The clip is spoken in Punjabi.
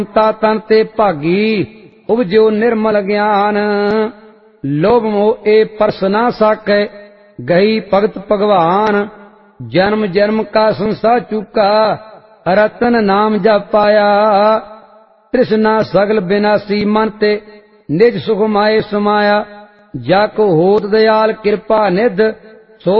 ਮਮਤਾ ਤਨ ਤੇ ਭਾਗੀ ਉਪਜਿਓ ਨਿਰਮਲ ਗਿਆਨ। ਲੋਭ ਮੋਹ ਇਹ ਪਰਸ ਨਾ ਸਾਕੈ ਗਈ ਭਗਤ ਭਗਵਾਨ। ਜਨਮ ਜਨਮ ਕਾ ਸੰਸਾ ਚੁਕਾ ਰਤਨ ਨਾਮ ਜਪ ਪਾਇਆ। ਤ੍ਰਿਸ਼ਨਾ ਸਗਲ ਬਿਨਾਸੀ ਮਨ ਤੇ ਨਿਜ ਸੁਖ ਮਾਏ ਸਮਾਇਆ। ਜਾ ਕੋ ਹੋਤ ਦਇਆਲ ਕਿਰਪਾ ਨਿਧ